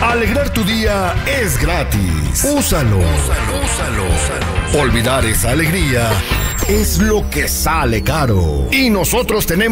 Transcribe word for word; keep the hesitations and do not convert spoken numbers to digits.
Alegrar tu día es gratis. Úsalo. Úsalo, úsalo, úsalo. Olvidar esa alegría es lo que sale caro. Y nosotros tenemos